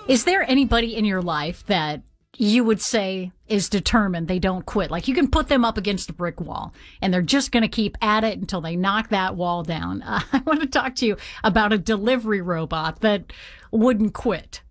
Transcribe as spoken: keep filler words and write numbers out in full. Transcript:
Is there anybody in your life that you would say is determined they don't quit? Like, you can put them up against a brick wall and they're just going to keep at it until they knock that wall down. Uh, I want to talk to you about a delivery robot that wouldn't quit.